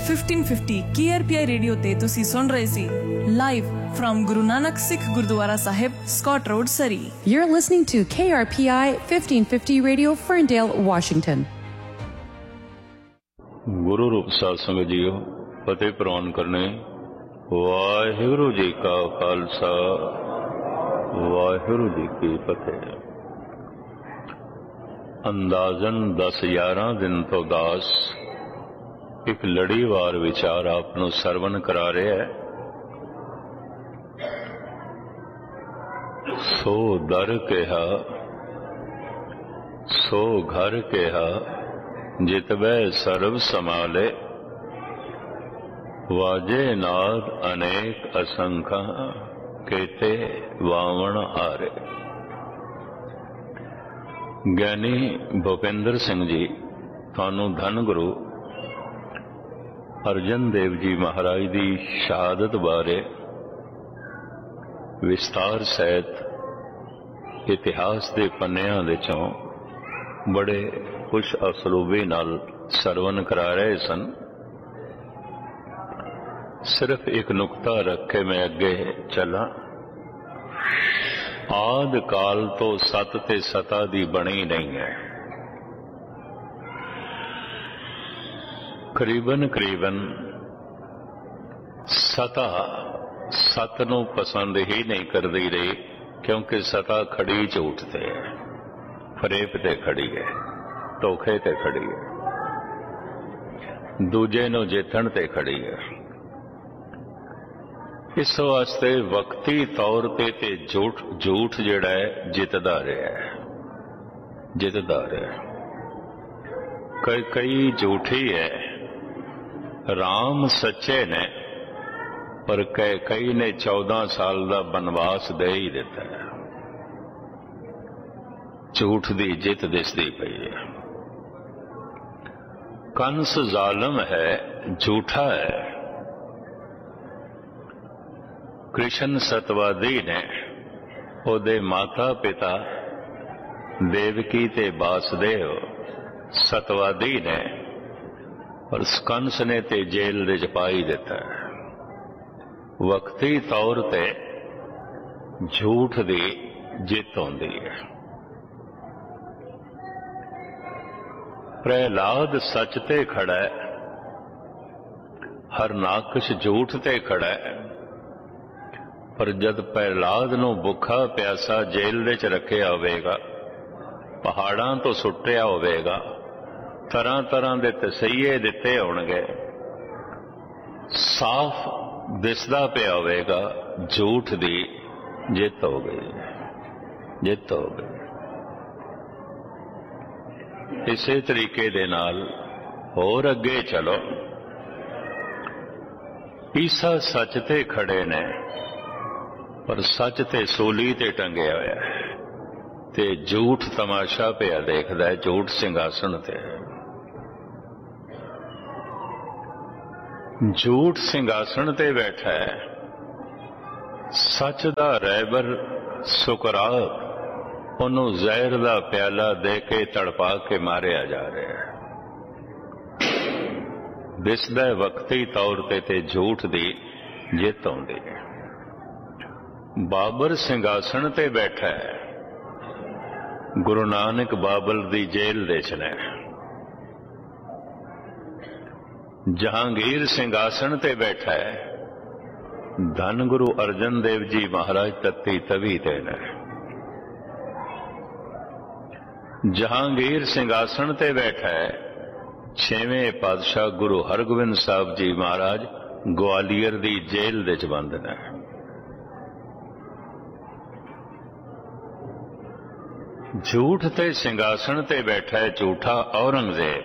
1550 KRPI radio ਤੇ ਤੁਸੀਂ ਸੁਣ ਰਹੇ ਸੀ live firm Guru Nanak Sikh Gurdwara Sahib, Scott road, Surrey. You're listening to KRPI 1550 Radio, Ferndale, Washington. ਗੁਰੂ ਰੂਪ ਸਾਧ ਸੰਗਤ ਜੀਓ, ਫਤਿਹ ਪ੍ਰਵਾਨ ਕਰਨੇ। ਵਾਹਿਗੁਰੂ ਜੀ ਕਾ ਖਾਲਸਾ, ਵਾਹਿਗੁਰੂ ਜੀ ਕੀ ਫਤਿਹ। ਅੰਦਾਜ਼ਨ 10-11 ਦਿਨ ਤੋਂ ਦਾਸ ਇੱਕ ਲੜੀਵਾਰ ਵਿਚਾਰ ਆਪ ਨੂੰ ਸਰਵਨ ਕਰਾ ਰਿਹਾ ਹੈ। ਸੋ ਦਰ ਕਿਹਾ, ਸੋ ਘਰ ਕਿਹਾ, ਜਿਤਬੈ ਸਰਬ ਸਮਾਲੇ, ਵਾਜੇ ਨਾਦ ਅਨੇਕ ਅਸੰਖਾ, ਕੇਤੇ ਵਾਵਣ ਹਾਰੇ। ਗਿਆਨੀ ਭੁਪਿੰਦਰ ਸਿੰਘ ਜੀ ਤੁਹਾਨੂੰ ਧੰਨ ਗੁਰੂ ਅਰਜਨ ਦੇਵ ਜੀ ਮਹਾਰਾਜ ਦੀ ਸ਼ਹਾਦਤ ਬਾਰੇ ਵਿਸਤਾਰ ਸਹਿਤ ਇਤਿਹਾਸ ਦੇ ਪੰਨਿਆਂ ਦੇ ਚੋਂ ਬੜੇ ਖੁਸ਼ ਅਸਲੂਬੀ ਨਾਲ ਸਰਵਨ ਕਰਾ ਰਹੇ ਸਨ। ਸਿਰਫ ਇੱਕ ਨੁਕਤਾ ਰੱਖ ਕੇ ਮੈਂ ਅੱਗੇ ਚੱਲਾਂ। ਆਦ ਕਾਲ ਤੋਂ ਸਤ ਤੇ ਸਤਾ ਦੀ ਬਣੀ ਨਹੀਂ ਹੈ। ਕਰੀਬਨ ਸਤਾ ਸਤ ਨੂੰ ਪਸੰਦ ਹੀ ਨਹੀਂ ਕਰਦੀ ਰਹੀ, ਕਿਉਂਕਿ ਸਤਾ ਖੜੀ ਝੂਠ ਤੇ ਹੈ, ਫਰੇਬ ਤੇ ਖੜੀ ਹੈ, ਧੋਖੇ ਤੇ ਖੜੀ ਹੈ, ਦੂਜੇ ਨੂੰ ਜਿੱਤਣ ਤੇ ਖੜੀ ਹੈ। ਇਸ ਵਾਸਤੇ ਵਕਤੀ ਤੌਰ ਤੇ ਝੂਠ ਜਿਹੜਾ ਹੈ ਜਿੱਤਦਾ ਰਿਹਾ ਹੈ, ਜਿੱਤਦਾ ਰਿਹਾ। ਕਈ ਝੂਠੀ ਹੈ, ਰਾਮ ਸੱਚੇ ਨੇ, ਪਰ ਕਈ ਨੇ 14 ਸਾਲ ਦਾ ਬਨਵਾਸ ਦੇ ਹੀ ਦਿੱਤਾ ਹੈ। ਝੂਠ ਦੀ ਜਿੱਤ ਦਿਸਦੀ ਪਈ ਹੈ। ਕੰਸ ਜ਼ਾਲਮ ਹੈ, ਝੂਠਾ ਹੈ। ਕ੍ਰਿਸ਼ਨ ਸਤਵਾਦੀ ਨੇ, ਉਹਦੇ ਮਾਤਾ ਪਿਤਾ ਦੇਵਕੀ ਤੇ ਵਾਸੁਦੇਵ ਸਤਵਾਦੀ ਨੇ, ਪਰ ਕੰਸ ਨੇ ਤੇ ਜੇਲ੍ਹ ਦੇ ਚ ਪਾ ਹੀ ਦਿੱਤਾ ਹੈ। ਵਕਤੀ ਤੌਰ ਤੇ ਝੂਠ ਦੀ ਜਿੱਤ ਹੁੰਦੀ ਹੈ। ਪ੍ਰਹਿਲਾਦ ਸੱਚ ਤੇ ਖੜਾ ਹੈ, ਹਰਨਾਕਸ਼ ਝੂਠ ਤੇ ਖੜਾ ਹੈ। ਪਰ ਜਦ ਪ੍ਰਹਿਲਾਦ ਨੂੰ ਭੁੱਖਾ ਪਿਆਸਾ ਜੇਲ੍ਹ ਦੇ ਚ ਰੱਖਿਆ ਹੋਵੇਗਾ, ਪਹਾੜਾਂ ਤੋਂ ਸੁੱਟਿਆ ਹੋਵੇਗਾ, ਤਰ੍ਹਾਂ ਤਰ੍ਹਾਂ ਦੇ ਤਸੀਹੇ ਦਿੱਤੇ ਹੋਣਗੇ, ਸਾਫ਼ ਦਿਸਦਾ ਪਿਆ ਹੋਵੇਗਾ ਝੂਠ ਦੀ ਜਿੱਤ ਹੋ ਗਈ, ਜਿੱਤ ਹੋ ਗਈ। ਇਸੇ ਤਰੀਕੇ ਦੇ ਨਾਲ ਹੋਰ ਅੱਗੇ ਚਲੋ। ਈਸਾ ਸੱਚ ਤੇ ਖੜੇ ਨੇ, ਪਰ ਸੱਚ ਤੇ ਸੂਲੀ ਤੇ ਟੰਗਿਆ ਹੋਇਆ ਹੈ, ਤੇ ਝੂਠ ਤਮਾਸ਼ਾ ਪਿਆ ਦੇਖਦਾ ਹੈ, ਝੂਠ ਸਿੰਘਾਸਣ ਤੇ। ਝੂਠ ਸਿੰਘਾਸਣ ਤੇ ਬੈਠਾ ਹੈ, ਸੱਚ ਦਾ ਰਹਿਬਰ ਸੁਕਰਾਤ ਉਹਨੂੰ ਜ਼ਹਿਰ ਦਾ ਪਿਆਲਾ ਦੇ ਕੇ ਤੜਪਾ ਕੇ ਮਾਰਿਆ ਜਾ ਰਿਹਾ ਹੈ। ਦਿਸਦਾ ਵਕਤੀ ਤੌਰ ਤੇ ਝੂਠ ਦੀ ਜਿੱਤ ਆਉਂਦੀ ਹੈ। ਬਾਬਰ ਸਿੰਘਾਸਣ ਤੇ ਬੈਠਾ ਹੈ, ਗੁਰੂ ਨਾਨਕ ਬਾਬਲ ਦੀ ਜੇਲ੍ਹ ਦੇ ਚ ਨੇ। ਜਹਾਂਗੀਰ ਸਿੰਘਾਸਣ ਤੇ ਬੈਠਾ ਹੈ, ਧੰਨ ਗੁਰੂ ਅਰਜਨ ਦੇਵ ਜੀ ਮਹਾਰਾਜ ਤੱਤੀ ਤਵੀ ਤੇ ਨੇ। ਜਹਾਂਗੀਰ ਸਿੰਘਾਸਣ ਤੇ ਬੈਠਾ ਹੈ, 6ਵੇਂ ਪਾਤਸ਼ਾਹ ਗੁਰੂ ਹਰਗੋਬਿੰਦ ਸਾਹਿਬ ਜੀ ਮਹਾਰਾਜ ਗਵਾਲੀਅਰ ਦੀ ਜੇਲ੍ਹ ਦੇ ਚ ਬੰਦ ਨੇ। ਝੂਠ ਤੇ ਸਿੰਘਾਸਣ ਤੇ ਬੈਠਾ ਹੈ ਝੂਠਾ ਔਰੰਗਜ਼ੇਬ।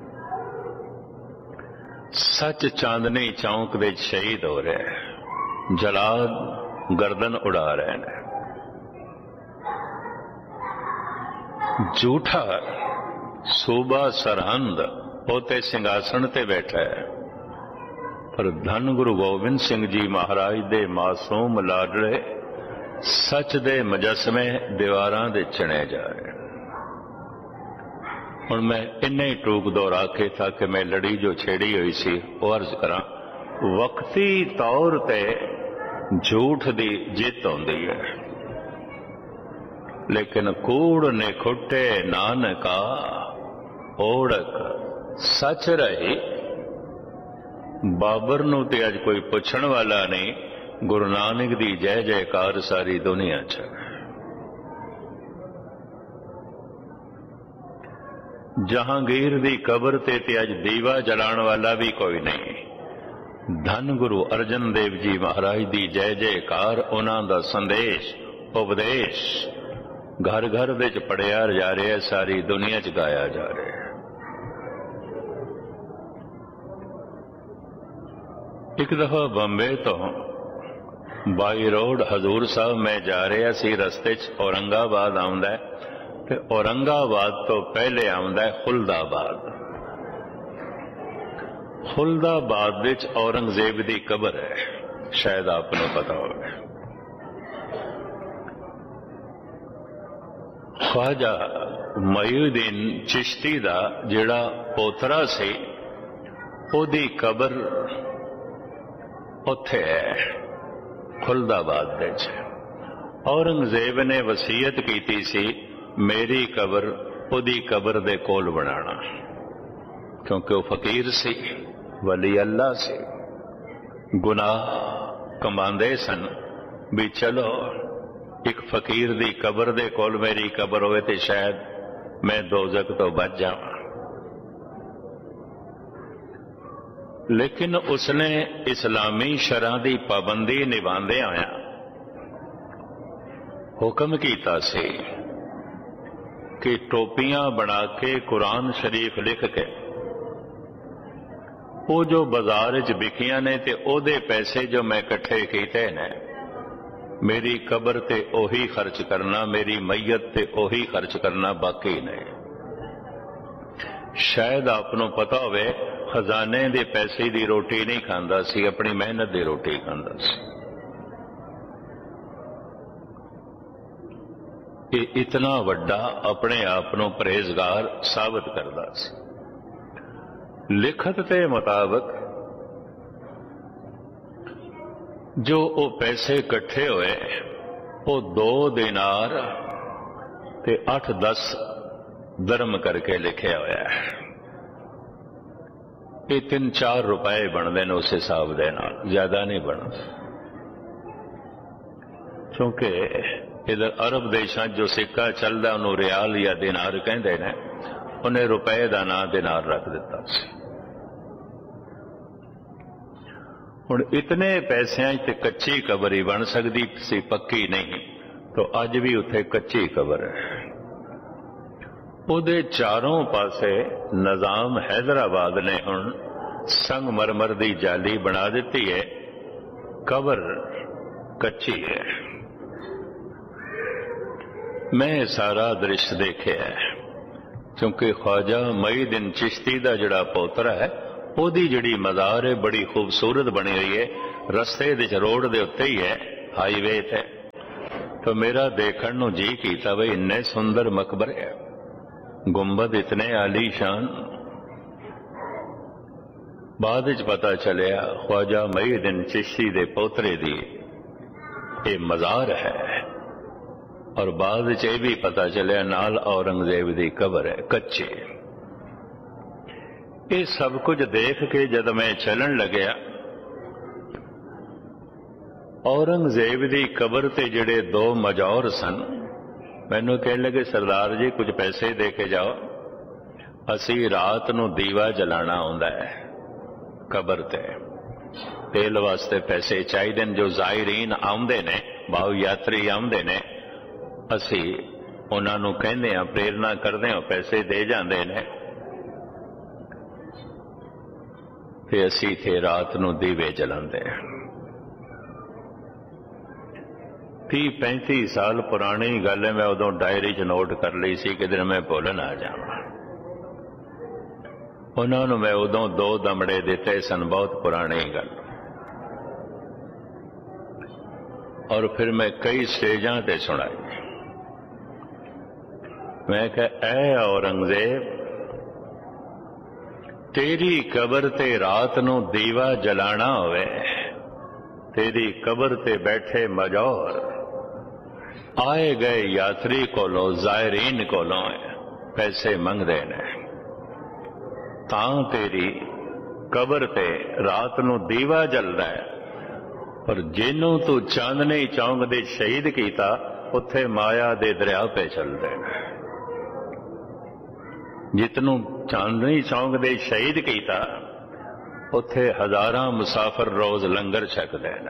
ਸੱਚ ਚਾਂਦਨੀ ਚੌਂਕ ਵਿੱਚ ਸ਼ਹੀਦ ਹੋ ਰਿਹਾ ਹੈ, ਜਲਾਦ ਗਰਦਨ ਉਡਾ ਰਹੇ ਨੇ। ਝੂਠਾ ਸੂਬਾ ਸਰਹੰਦ ਉਹ ਤੇ ਸਿੰਘਾਸਣ ਤੇ ਬੈਠਾ ਹੈ, ਪਰ ਧੰਨ ਗੁਰੂ ਗੋਬਿੰਦ ਸਿੰਘ ਜੀ ਮਹਾਰਾਜ ਦੇ ਮਾਸੂਮ ਲਾਡਲੇ ਸੱਚ ਦੇ ਮੁਜੱਸਮੇ ਦੀਵਾਰਾਂ ਦੇ ਚਿਣੇ ਜਾ ਰਹੇ। हुण मैं इन्ने ही टूक दोहरा के ताकि मैं लड़ी जो छेड़ी हुई सी वो अर्ज करा, वक्ती तौर ते झूठ दी जित आउंदी है, लेकिन कूड़ ने खुट्टे नानका ओढ़क सच रही। बाबर नूं ते अज कोई पुछण वाला नहीं, गुरु नानक दी जय जयकार सारी दुनिया च। जहांगीर दी कबर ते अज दीवा जलाण वाला भी कोई नहीं। धन गुरु अर्जन देव जी महाराज दी जय जयकार, उन्हां दा संदेश उपदेश घर घर दे च पढ़िया जा रहा है, सारी दुनिया च गाया जा रहा है। एक दफा बंबे तो बाई रोड हजूर साहब मैं जा रहा सी, रस्ते च औरंगाबाद आउंदा है ते औरंगाबाद तो पहले आउंदा है खुलदाबाद। खुलदाबाद विच औरंगजेब दी कबर है, शायद आपको पता होगा। ख्वाजा मयूद्दीन चिश्ती दा जिहड़ा पोतरा सी, ओदी कबर उत्थे है खुलदाबाद दे च। औरंगजेब ने वसीयत कीती सी मेरी कबर ओदी कबर दे कोल बनाना, क्योंकि वह फकीर सी, वली अल्लाह सी, गुनाह कमांदे सन भी चलो एक फकीर दी कबर दे कोल मेरी कबर होवे ते शायद मैं दोजक तो बच जावां। लेकिन उसने इस्लामी शरह दी पाबंदी निभांदे आया हुक्म कीता सी कि टोपियां बना के कुरान शरीफ लिख के वो जो बाजार च बिकियां ने ते ओदे पैसे जो मैं इकट्ठे कीते ने मेरी कबर ते ओही खर्च करना, मेरी मैयत ते ओही खर्च करना, बाकी नहीं। शायद आपनों पता होवे खजाने दे पैसे दी रोटी नहीं खांदा सी, अपनी मेहनत दी रोटी खांदा सी। ये इतना वड्डा अपने आपनों परहेजगार साबित करदा सी। लिखत के मुताबिक जो वो पैसे इकट्ठे हुए वो 2 दिनार ते 8-10 दरम करके लिखे हुआ है। ये 3-4 रुपए बनते हैं उस हिसाब के नाल, ज्यादा नहीं बनते। क्योंकि इधर अरब देशों जो सिक्का चलता उन्होंने रियाल या दिनार कहते हैं, उन्हें रुपए का नाम दिनार रख दिता सी। हुण इतने पैसों ते कच्ची कबर ही बन सकती सी, पक्की नहीं। तो अज भी उत्थे कच्ची कबर है। उहदे चारों पासे निजाम हैदराबाद ने हुण संगमरमर दी जाली बना दी है, कबर कच्ची है। मैं सारा दृश्य देखे है, क्योंकि ख्वाजा मईउद्दीन चिश्ती दा जिहड़ा पोतरा है ओदी जिहड़ी मज़ार है बड़ी खूबसूरत बनी हुई है, रस्ते दे रोड दे उत्ते ही है, हाईवे ते। तो मेरा देखण नूं जी कीता बई इन्ने सुंदर मकबरे है, गुंबद इतने आलीशान। बाद विच पता चलिया ख्वाजा मईउद्दीन चिश्ती दे पोतरे दी ये मज़ार है, और बाद विच ये भी पता चलिया नाल औरंगजेब दी कबर है कच्ची। ये सब कुछ देख के जद मैं चलन लग्या, औरंगजेब दी कबर ते जिहड़े 2 मजौर सन मैनू कहने लगे सरदार जी कुछ पैसे दे के जाओ, असी रात नूं दीवा जलाना आउंदा है कबर ते, तेल वास्ते पैसे चाहिए जो ज़ायरीन आउंदे ने, भाव यात्री आउंदे ने, असी उन्हां नूं कहंदे हां, प्रेरणा करदे हां, पैसे दे जांदे ने ते असी इत्थे रात नूं दीवे जलांदे। 30-35 साल पुरानी गल है, मैं उदों डायरी च नोट कर ली सी कि दिन मैं भुल ना जावां। उन्हां नूं मैं उदों 2 दमड़े दिते सन, बहुत पुरानी गल। और फिर मैं कई स्टेजां ते सुनाई। मैं कहा ऐ औरंगजेब तेरी कबर ते रात नू दीवा जलाना होवे, तेरी कबर ते बैठे मजौर आए गए यात्री कोलों ज़ायरीन कोलों पैसे मंगदे ने, तां तेरी कबर ते रात नू दीवा जलदा है। पर जिन्हों तू चांदनी चौंक दे शहीद कीता उत्थे माया दे दरिया पे चलदे ने। जितनों चांदनी चौंक दे शहीद कीता उत्थे हजारां मुसाफिर रोज लंगर छकदे ने,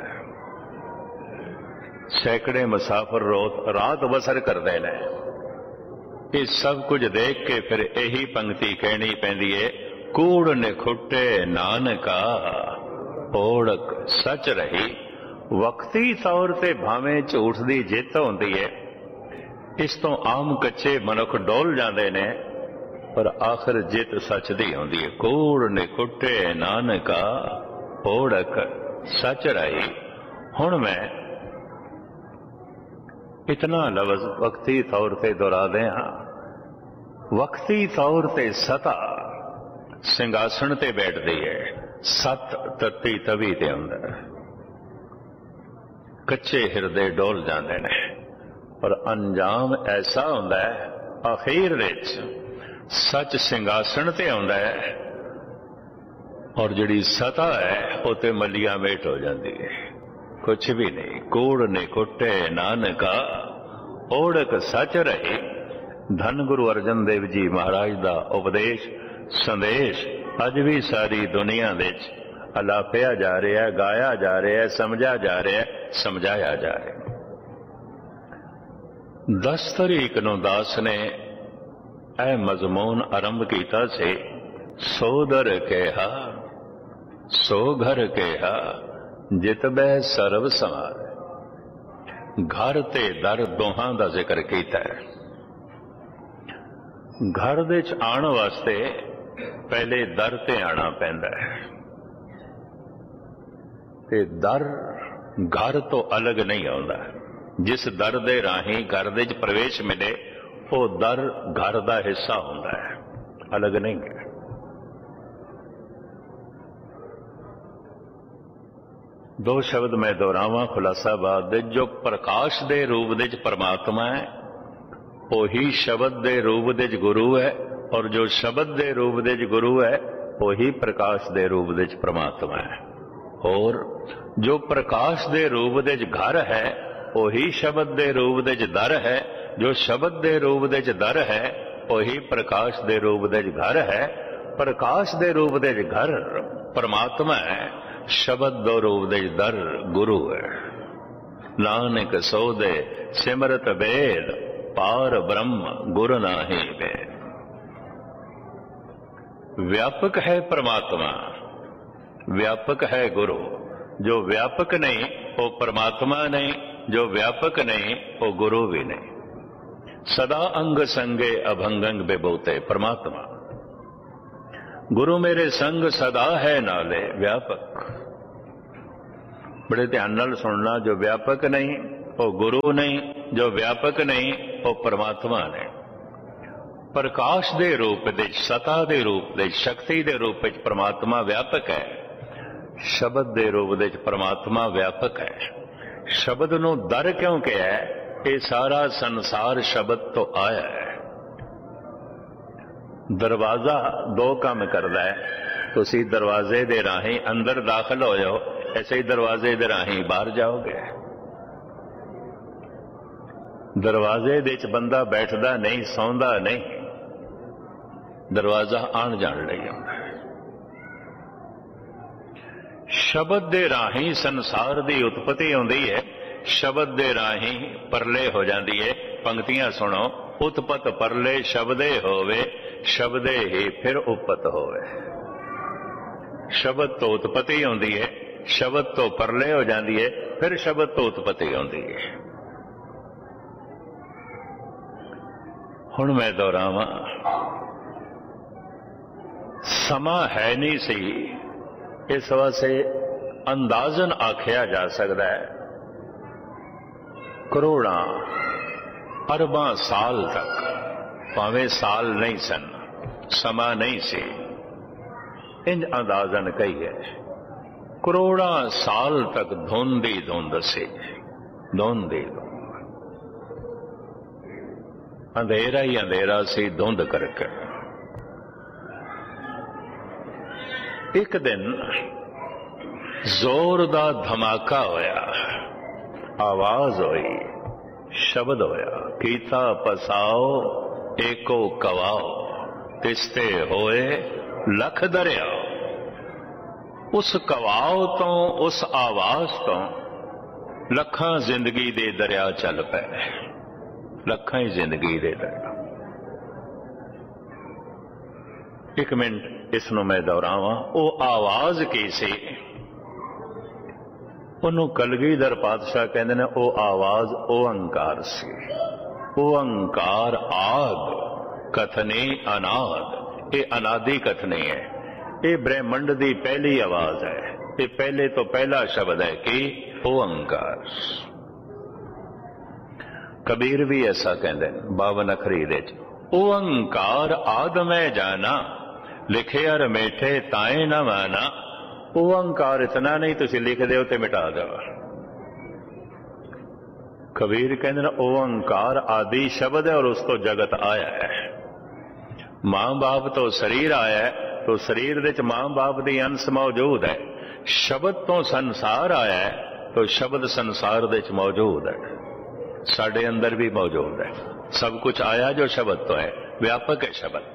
सैकड़े मुसाफिर रोज रात बसर करते ने। ये सब कुछ देख के फिर यही पंक्ति कहनी पैंदी है, कूड़ निखुट्टे नानका ओढ़क सच रही। वक्ती तौर ते भावें झूठ दी जित होंदी है, इस तो आम कच्चे मनुख डोल जाते ने, पर आखिर जित सच दी होंदी है। कूड़ निखुट्टे नानका ओढ़क सच रही। हुण मैं इतना लफ्ज वक्ती तौर ते दोहरा दे हाँ। वक्ती तौर ते सता सिंघासन ते बैठदी है, सत तत्ती तवी दे अंदर कच्चे हिरदे डोल जाते ने, पर अंजाम ऐसा होंदा है आखिर विच सच सिंघासन ते आउंदा है, और जिहड़ी सता है वो ते मलिया मेट हो जाती है, कुछ भी नहीं। कूड़ निखुट्टे नानका ओढ़क सच रही। धन गुरु अर्जन देव जी महाराज दा उपदेश संदेश अज भी सारी दुनिया विच अलापिया जा रहा है, गाया जा रहा है, समझा जा रहा है, समझाया जा रहा है। 10 तरीक नूं दास ने यह मजमून आरंभ किया से, सो दर कहा सो घर कहा जित बह सर्व समार। घर ते दर दोहां दा जिक्र किया है। घर दे च आण वास्ते पहले दर ते आना पैंदा है, ते दर घर तो अलग नहीं आउंदा। जिस दर दे राही घर दे च प्रवेश मिले वो दर घर दा हिस्सा हुंदा है, अलग नहीं है। दो शब्द मैं दोहरावां खुलासाबाद दे, जो प्रकाश दे रूप दे च परमात्मा है वही शब्द दे रूप दे च गुरु है, और जो शब्द दे रूप दे च गुरु है वही प्रकाश दे रूप दे च परमात्मा है। और जो प्रकाश दे रूप दे च घर है वही शब्द दे रूप दे च दर है, जो शब्द दे रूप दे च दर है वही प्रकाश दे रूप दे च घर है। प्रकाश दे रूप दे च घर परमात्मा है, शब्द दो रूप दे च दर गुरु है। नानक सोदे सिमरत बेद पार ब्रह्म गुरु नाही बेद। व्यापक है परमात्मा, व्यापक है गुरु। जो व्यापक नहीं वो परमात्मा नहीं, जो व्यापक नहीं वो गुरु भी नहीं। सदा अंग संगे अभंगंग बेबोते परमात्मा। गुरु मेरे संग सदा है नाले व्यापक। बड़े ध्यान नाल सुनना, जो व्यापक नहीं वो गुरु नहीं, जो व्यापक नहीं वो परमात्मा नहीं। प्रकाश दे रूप दे, सता दे रूप दे, शक्ति दे रूप में परमात्मा व्यापक है। शब्द दे रूप दे परमात्मा व्यापक है। शब्द नू दर क्यों कहा है? ये सारा संसार शब्द तो आया है। दरवाजा दो काम करता है। तुसी दरवाजे दे राही अंदर दाखिल हो जाओ, ऐसे ही दरवाजे दे राही बाहर जाओगे। दरवाजे दे च बंदा बैठदा नहीं, सौंदा नहीं, दरवाजा आन जान लई आउंदा है। शब्द दे राही संसार दी उत्पत्ति होंदी है, शब्द दे राही परले हो जाती है। पंक्तियां सुनो, उत्पत परले शब्दे होवे, शब्दे ही फिर उपत होवे। शब्द तो उत्पत्ति होंदी है, शब्द तो परले हो जाती है, फिर शब्द तो उत्पत्ति होंदी है। हुण मैं दोहरावां, समा है नहीं सी, इस वास्ते अंदाजन आख्या जा सकता है करोड़ां अरबां साल तक, भावें साल नहीं सन, समा नहीं सी, इंज अंदाजन कही है, करोड़ा साल तक धुंध ही धुंध सी, धुंध ही धुंध, अंधेरा ही अंधेरा सी धुंध करके। एक दिन जोरदार धमाका होया, आवाज हुई, शब्द होया, कीता पसाओ एको कवाओ, तिसते होए लख दरिया। उस कवाओ तो, उस आवाज तो लखां जिंदगी दे दरिया चल पे, लखां ही जिंदगी दे दरिया। एक मिनट इसनों मैं दोहरावां, वो आवाज की सी, उन्होंने कलगीधर पातशाह कहते ने वो आवाज ओंकार सी। ओंकार आद कथने अनाद, ये अनादि कथने है, ये ब्रह्मंड की पहली आवाज है, ये पहले तो पहला शब्द है कि ओंकार। कबीर भी ऐसा कहते हैं 52 अखरी दे, ओंकार आद मैं जाना, लिखे अर मेठे ताए न माना। ओंकार इतना नहीं तुसी लिख दो तो मिटा दो। कबीर कहते हैं ओंकार आदि शब्द है और उस तो जगत आया है। मां बाप तो शरीर आया है, तो शरीर विच मां बाप दी अंश मौजूद है। शब्द तो संसार आया है, तो शब्द संसार विच मौजूद है, साडे अंदर भी मौजूद है। सब कुछ आया जो शब्द तो है, व्यापक है शब्द।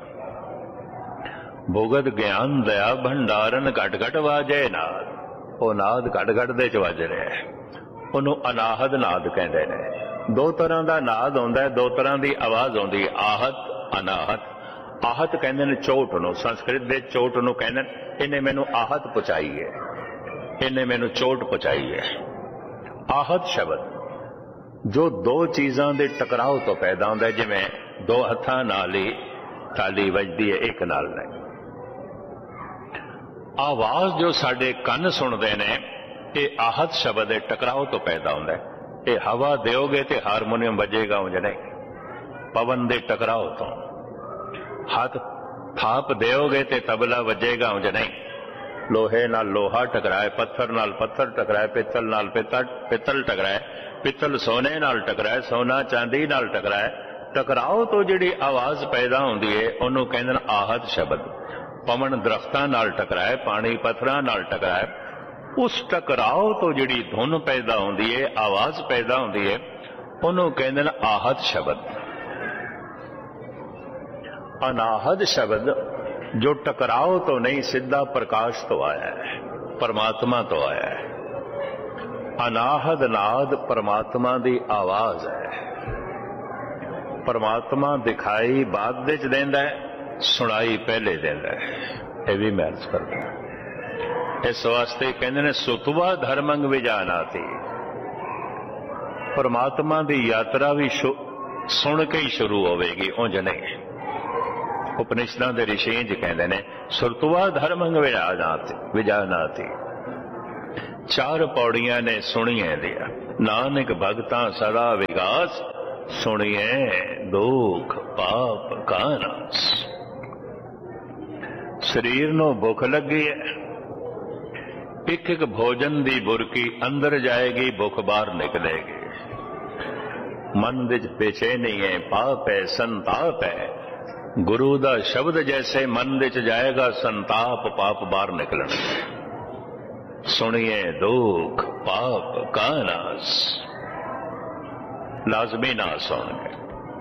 भुगत ज्ञान दया भंडारन घट घट वाजे नाद, वो नाद घट घट दे च वज रहा है, उन्होंने अनाहद नाद कहते हैं। दो तरह का नाद होंदा है, दो तरह की आवाज होंदी, आहत अनाहत। आहत कहते हैं चोट नूं, संस्कृत दे चोट नूं कहते हैं, इन्हें मैनू आहत पहुंचाई है, इन्हें मैनू चोट पहुंचाई है। आहत शब्द जो दो चीज़ों के टकराव तो पैदा होंदा है, जिवें दो हत्थां नाल ही ताली वजदी है, एक नाल नहीं। आवाज जो साडे कन सुनते ने, ये आहत शब्द के टकराव तो पैदा होंदा है। ये हवा दोगे तो हारमोनियम बजेगा, उंज नहीं, पवन के टकराव तो। हाथ थाप दोगे तो तबला वजेगा, उंज नहीं। लोहे नाल लोहा टकराए, पत्थर नाल पत्थर टकराए, पित्तल नाल पित्तल टकराए, पित्तल सोने नाल टकराए, सोना चांदी नाल टकराए। टकराव तो जिहड़ी आवाज पैदा होंदी है, उन्होंने कहंदे ने आहत शब्द। पवन दरख्तां नाल टकराए, पानी पत्थरां नाल टकराए, उस टकराव तो जिहड़ी धुन पैदा होंदी है, आवाज पैदा होंदी है, उन्होंने कहंदे ने आहत शब्द। अनाहत शब्द जो टकराव तो नहीं, सीधा प्रकाश तो आया है, परमात्मा तो आया है। अनाहद नाद परमात्मा की आवाज है। परमात्मा दिखाई बाद विच देंदा है, सुनाई पहले देंदा है। यह भी मैं अर्ज करता हूं। इस वास्ते कहते ने सुतवा धर्मंग विजानाति, परमात्मा की यात्रा भी सुन के ही शुरू होगी, उंज नहीं। उपनिषदां दे ऋषि इंज कहते ने सुतवा धर्मंग विजानाति। 4 पौड़ियां ने सुनिए दिया, नानक भगतां सदा विगास, सुनिए दुख पाप का नाश। शरीर नूं भुख लगी है, एक एक भोजन दी बुरकी अंदर जाएगी, भुख बाहर निकलेगी। मन विच बेचैनी है, पाप है, संताप है। गुरु दा शब्द जैसे मन विच जाएगा, संताप पाप बाहर निकलणगे। सुनिए दुख पाप का नाश, लाजमी नाश होणगे।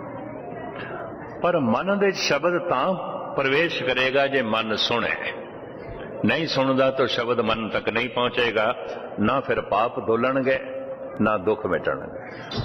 पर मन दे शब्द तां प्रवेश करेगा जे मन सुने। नहीं सुनदा तो शब्द मन तक नहीं पहुंचेगा, ना फिर पाप धुलणगे, ना दुख मिटणगे।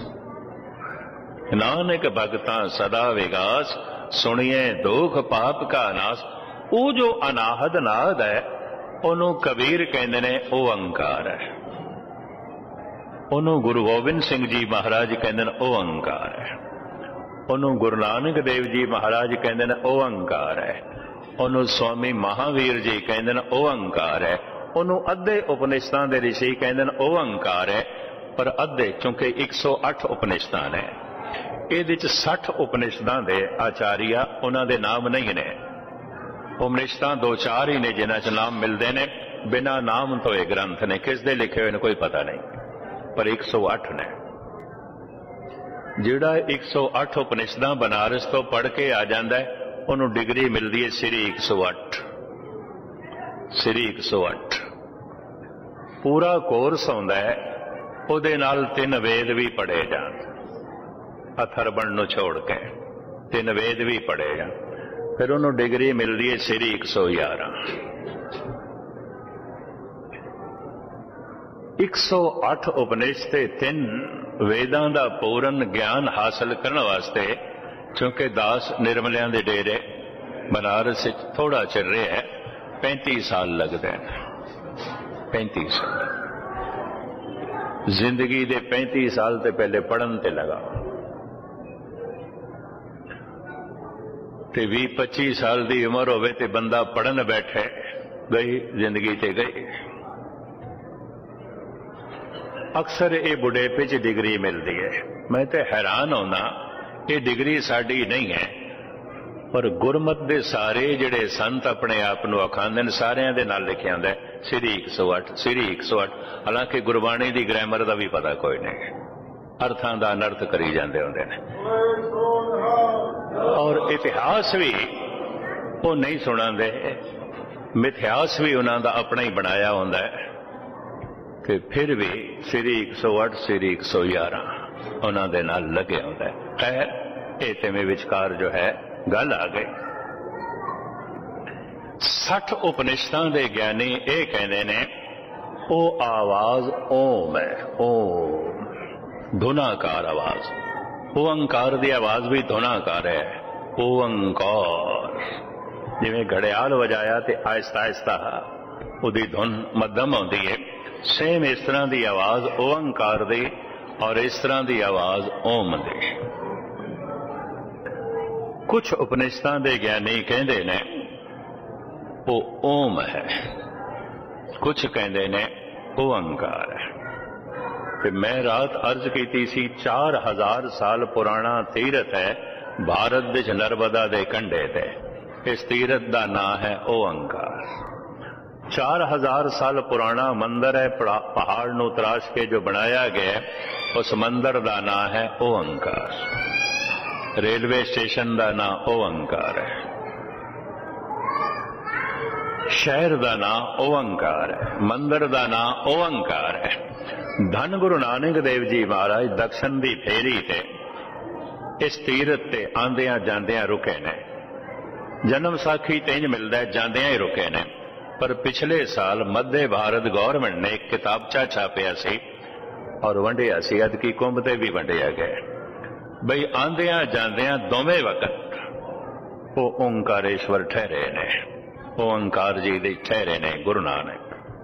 नानक भगतां सदा विगास, सुनिए दुख पाप का नाश। वो जो अनाहद नाद है, उन्हों कबीर कहते ने ओंकार है। उन्हों गुरु गोबिंद सिंह जी महाराज कहते ने ओंकार है। उन्हों गुरु नानक देव जी महाराज कहते ने ओंकार है। उन्हों स्वामी महावीर जी कहते ने ओंकार है। उन्हों अद्धे उपनिषदां दे ऋषि कहते ने ओंकार है। पर अद्धे चूंकि 108 उपनिषदां ने, ये 60 उपनिषदां दे आचार्य उन्हां दे नाम नहीं ने। उपनिषदां दो चार ही ने जिन्हां च नाम मिलते हैं, बिना नाम तो ये ग्रंथ ने, किस दे लिखे हुए ने कोई पता नहीं, पर 108 ने। जिहड़ा 108 उपनिषदां बनारस तो पढ़ के आ जाता है, उन्होंने डिग्री मिलती है श्री 108। श्री 108 पूरा कोर्स आउंदा है, उहदे नाल 3 वेद भी पढ़े जाण, अथर्वण नूं छोड़ के 3 वेद भी पढ़े जाण, फिर उन्होंने डिग्री मिलती है श्री 111। 108 उपनिषद ते 3 वेदां दा पूर्ण ज्ञान हासिल करने वास्ते, चूंकि दास निर्मलियां दे डेरे बनारस थोड़ा चल रहा है, 35 साल लगते हैं। 35 साल जिंदगी दे 35 साल ते पहले पढ़न ते लगा, ते 20-25 साल की उम्र होवे ते बंदा पढ़न बैठे, गई जिंदगी ते गई। अक्सर ये बुढ़ेपे च डिग्री मिलती है। मैं तो हैरान होना, ये डिग्री साड़ी नहीं है, पर गुरमत दे सारे जिहड़े संत अपने आप नूं अखांदे ने, सारियां दे नाल लिखिया हुंदा है श्री 108, श्री 108। हालांकि गुरबाणी दी ग्रामर का भी पता कोई नहीं, अर्थां दा अनर्थ करी जांदे हुंदे ने, और इतिहास भी वो नहीं सुणांदे, मिथ्यास भी उन्हां दा अपना ही बनाया हुंदा है, कि फिर भी श्री 108 श्री 111 उन्हां दे नाल लगे हुंदा है। खैर ये ते में विचकार जो है गल आ गई। 60 उपनिषदां दे ज्ञानी ये कहते ने, ओ आवाज ओम है, ओम धुनाकार आवाज, ओंकार की आवाज भी धुनाकार है, ओंकार। जिवें घड़ियाल वजाया तो आहिस्ता आहिस्ता उहदी धुन मध्यम आउंदी है, सेम इस तरह की आवाज ओंकार दी और इस तरह की आवाज ओम दी। कुछ उपनिषदां दे ज्ञानी कहते ने वो ओम है, कुछ कहते ने ओंकार है। ते मैं रात अर्ज की सी, 4000 साल पुराना तीरथ है भारत विच नर्मदा दे कंढे ते, इस तीरथ का नाम है ओंकार। 4000 साल पुराना मंदिर है, पहाड़ नूं तराश के जो बनाया गया, उस मंदिर का नाम है ओंकार। रेलवे स्टेशन का नाम ओंकार है, शहर का नाम ओंकार है, मंदिर का नाम ओंकार है। धन गुरु नानक देव जी महाराज दक्षिण की फेरी ते इस तीरथ ते आंदियां जांदियां रुके ने। जन्म साखी तेज मिलता है, जांदियां ही रुके ने। पर पिछले साल मध्य भारत गवर्नमेंट ने एक किताबचा छापिया सी और वंडिया सी, अदकी कुंभ ते भी वंडिया गया, बई आंदियां जांदियां दोवें वक्त वो ओंकारेश्वर ठहरे ने, ओंकार जी दे ठहरे ने गुरु नानक।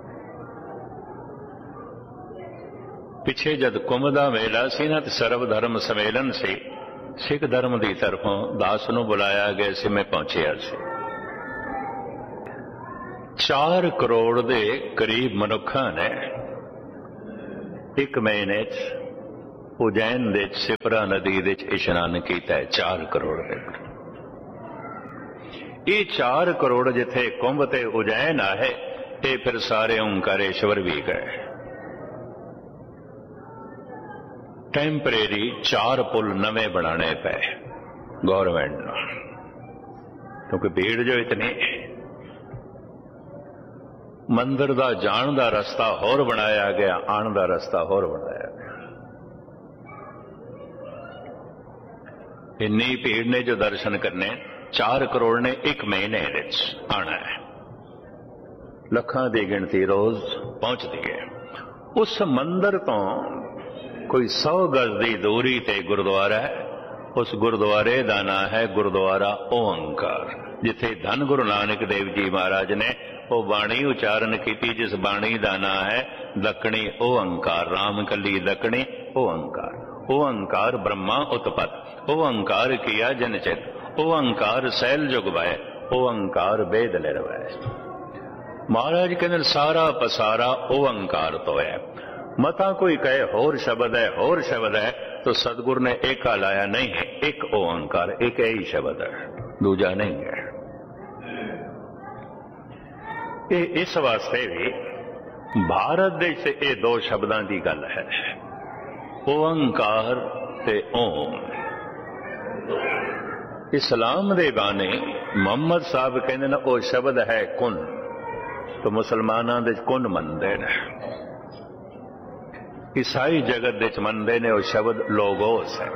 पिछे जद कुंभ दा मेला सी ना, सर्व धर्म सम्मेलन सी, सिख धर्म की तरफों दास नूं बुलाया गया सी, मैं पहुंचिया सी। 4 करोड़ के करीब मनुखा ने एक महीने उज्जैन दे सिपरा नदी दे इशनान किया है। 4 करोड़ के, ये 4 करोड़ जिथे कुंभ ते उज्जैन आए, ये फिर सारे ओंकारेश्वर भी गए। टेंपरेरी 4 पुल नवे बनाने पे गवर्नमेंट ने, क्योंकि भीड़ जो इतनी। मंदिर का जान का रस्ता होर बनाया गया, आन का रस्ता होर बनाया गया। इन्नी भीड़ ने जो दर्शन करने, 4 करोड़ ने एक महीने आना है। लखां की गिनती रोज पहुंचती है। उस मंदिर तो कोई 100 गज की दूरी ते गुरुद्वारा है। उस गुरुद्वारे का नाम है गुरुद्वारा ओंकार, जिथे धन गुरु नानक देव जी महाराज ने वो बाणी उच्चारण की, जिस बाणी का नाम है दक्षिणी ओंकार। राम कली दक्षिणी ओंकार। ओंकार ब्रह्मा उत्पत, ओंकार किया जनचित, ओंकार सैल जुग भय, ओंकार वेद निर्भय। महाराज कहते सारा पसारा ओंकार तो है। मता कोई कहे होर शब्द है, होर शब्द है, तो सतगुरु ने एका लाया नहीं है। एक ओंकार, एक ही शब्द है, दूजा नहीं है। इस वास्ते भी भारत देश ये दो शब्दां की गल है, ओंकार ते ओम। इस्लाम दे बाने मुहम्मद साहब कहते हैं वो शब्द है कुन, तो मुसलमाना दे कुन मनते हैं। ईसाई जगत दे मनते ने वो शब्द लोगोस है।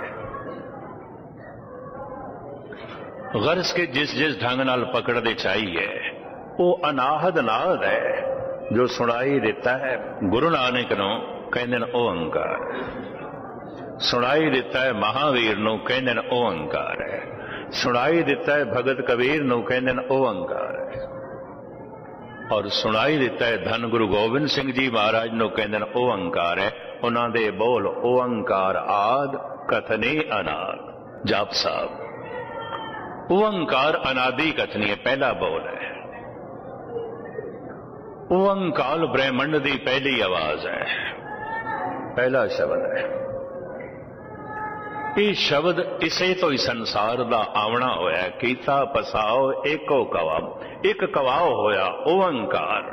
गर्ज के जिस जिस ढंग नाल पकड़ते चाहिए वो अनाहद नाद है जो सुनाई देता है। गुरु नानक नूं कहंदे ने ओंकार, सुनाई दिता है महावीर नूं कहंदे ने ओंकार है, सुनाई दिता है भगत कबीर नूं कहंदे ने ओंकार है, और सुनाई दिता है धन गुरु गोबिंद सिंह जी महाराज नूं कहंदे ने ओंकार है। उन्हां दे बोल ओंकार आद कथनी अनाद। जाप साहब ओंकार अनादि कथनी है, पहला बोल है। ओंकार ब्रह्मंड की पहली आवाज है, पहला शब्द है। ये शब्द इसे तो ही संसार का आवना होया, कीता पसाओ एको कवा, एक कवाओ होया ओंकार।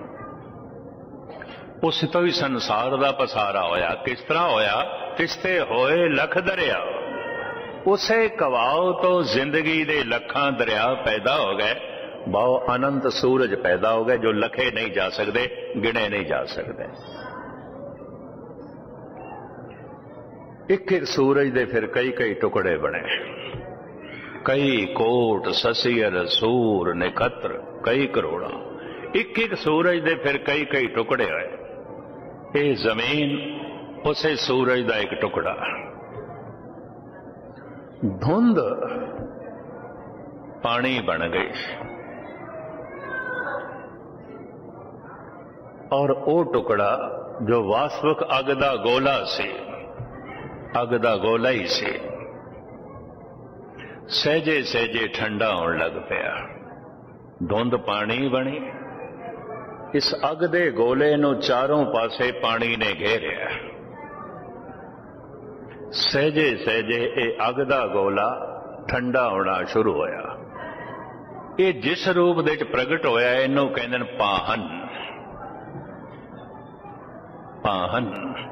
उस तो ही संसार का पसारा होया। किस तरह होया? तिस्ते होए लख दरिया, उसे कवाओ तो जिंदगी दे लखां दरिया पैदा हो गए। बहु अनंत सूरज पैदा हो गए जो लखे नहीं जा सकते, गिने नहीं जा सकते। एक एक सूरज दे फिर कई कई टुकड़े बने, कई कोट ससियर सूर निखत्र कई करोड़ा। एक एक सूरज दे फिर कई कई टुकड़े होए। ये जमीन उसे सूरज का एक टुकड़ा। धुंध पानी बन गई, और वो टुकड़ा जो वास्तविक अग दा गोला से, अग दा गोला ही से, सहजे सहजे ठंडा होने लग पिया। धुंध पानी बनी। इस अग दे गोले नूं चारों पासे पानी ने घेरिया। सहजे सहजे ये अग दा गोला ठंडा होना शुरू होया। ये जिस रूप दे प्रगट होया इनू कहंदे ने पाहन। पाहन